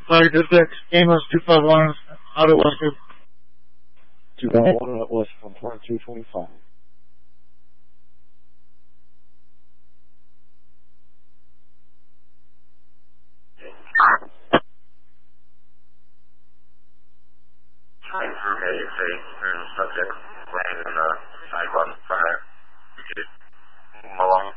Flight Dispatch, Amos 251, Auto Western. 251 West from 2225. Subject laying in the sidewalk in front of it. Move along.